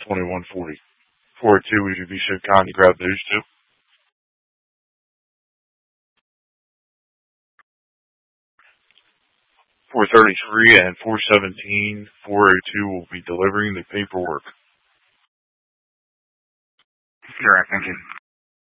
2140. 402, would you be so kind to grab those two? 433 and 417, 402 will be delivering the paperwork. Correct, thank you.